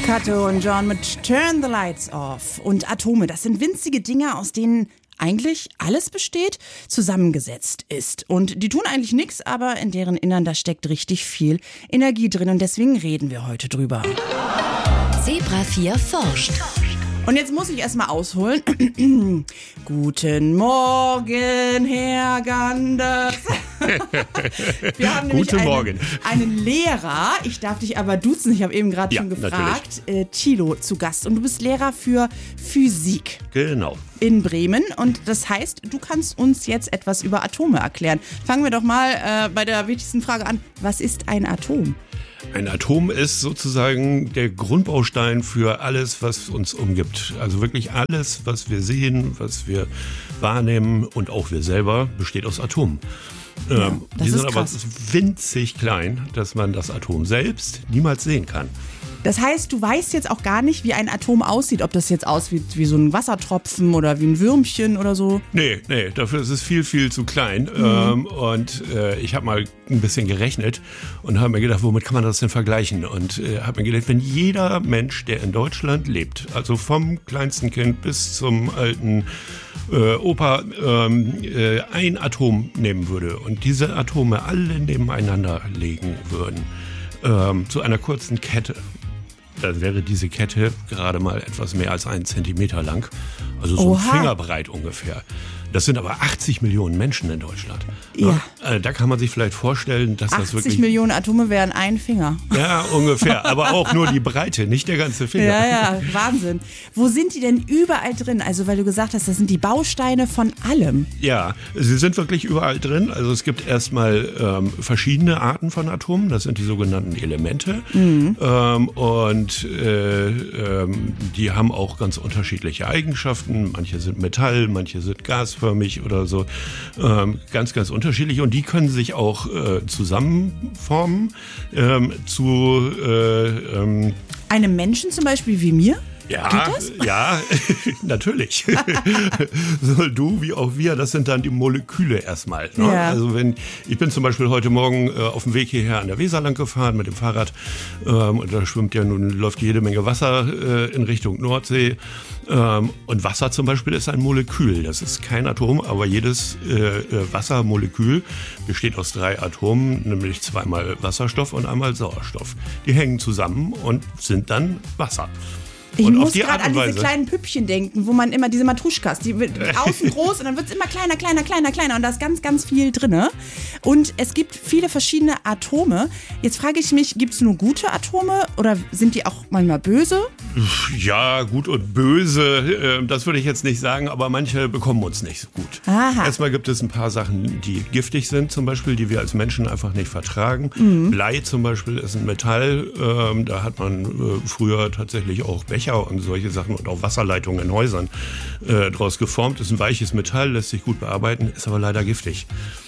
Kato und John mit Turn the Lights Off. Und Atome, das sind winzige Dinger, aus denen eigentlich alles besteht, zusammengesetzt ist. Und die tun eigentlich nichts, aber in deren Innern, da steckt richtig viel Energie drin. Und deswegen reden wir heute drüber. Zebra 4 forscht. Und jetzt muss ich erstmal ausholen. Guten Morgen, Herr Ganders. Wir haben nämlich einen Lehrer, ich darf dich aber duzen, ich habe eben gerade schon gefragt, Thilo zu Gast. Und du bist Lehrer für Physik. Genau. In Bremen. Und das heißt, du kannst uns jetzt etwas über Atome erklären. Fangen wir doch mal bei der wichtigsten Frage an. Was ist ein Atom? Ein Atom ist sozusagen der Grundbaustein für alles, was uns umgibt. Also wirklich alles, was wir sehen, was wir wahrnehmen und auch wir selber, besteht aus Atomen. Die sind aber winzig klein, dass man das Atom selbst niemals sehen kann. Das heißt, du weißt jetzt auch gar nicht, wie ein Atom aussieht, ob das jetzt aussieht wie so ein Wassertropfen oder wie ein Würmchen oder so? Nee, dafür ist es viel, viel zu klein. Ich habe mal ein bisschen gerechnet und habe mir gedacht, womit kann man das denn vergleichen? Und habe mir gedacht, wenn jeder Mensch, der in Deutschland lebt, also vom kleinsten Kind bis zum alten Opa, ein Atom nehmen würde und diese Atome alle nebeneinander legen würden, zu einer kurzen Kette, dann wäre diese Kette gerade mal etwas mehr als 1 Zentimeter lang, also so fingerbreit ungefähr. Das sind aber 80 Millionen Menschen in Deutschland. Ja. Da kann man sich vielleicht vorstellen, dass das wirklich... 80 Millionen Atome wären ein Finger. Ja, ungefähr. Aber auch nur die Breite, nicht der ganze Finger. Ja, Wahnsinn. Wo sind die denn überall drin? Also, weil du gesagt hast, das sind die Bausteine von allem. Ja, sie sind wirklich überall drin. Also es gibt erstmal verschiedene Arten von Atomen. Das sind die sogenannten Elemente. Die haben auch ganz unterschiedliche Eigenschaften. Manche sind Metall, manche sind gasförmig oder so, ganz, ganz unterschiedlich und die können sich auch zusammenformen zu einem Menschen zum Beispiel wie mir? Ja, geht das? Ja, natürlich. So du wie auch wir, das sind dann die Moleküle erstmal. Ne? Ja. Also ich bin zum Beispiel heute Morgen auf dem Weg hierher an der Weser lang gefahren mit dem Fahrrad und da läuft jede Menge Wasser in Richtung Nordsee und Wasser zum Beispiel ist ein Molekül. Das ist kein Atom, aber jedes Wassermolekül besteht aus 3 Atomen, nämlich zweimal Wasserstoff und einmal Sauerstoff. Die hängen zusammen und sind dann Wasser. Ich muss gerade an diese kleinen Püppchen denken, wo man immer diese Matruschkas, die wird außen groß und dann wird es immer kleiner und da ist ganz, ganz viel drin. Und es gibt viele verschiedene Atome. Jetzt frage ich mich, gibt es nur gute Atome oder sind die auch manchmal böse? Ja, gut und böse, das würde ich jetzt nicht sagen, aber manche bekommen uns nicht so gut. Aha. Erstmal gibt es ein paar Sachen, die giftig sind zum Beispiel, die wir als Menschen einfach nicht vertragen. Blei zum Beispiel ist ein Metall, da hat man früher tatsächlich auch Becher und solche Sachen und auch Wasserleitungen in Häusern draus geformt. Ist ein weiches Metall, lässt sich gut bearbeiten, ist aber leider giftig.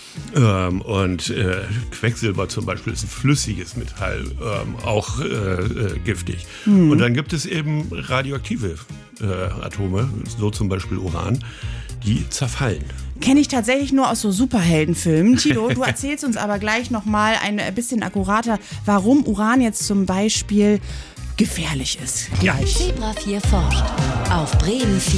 Quecksilber zum Beispiel ist ein flüssiges Metall, auch giftig. Und dann gibt es eben radioaktive Atome, so zum Beispiel Uran, die zerfallen. Kenne ich tatsächlich nur aus so Superheldenfilmen. Thilo, du erzählst uns aber gleich nochmal ein bisschen akkurater, warum Uran jetzt zum Beispiel gefährlich ist. Gleich. Zebra 4 forscht auf Bremen 4.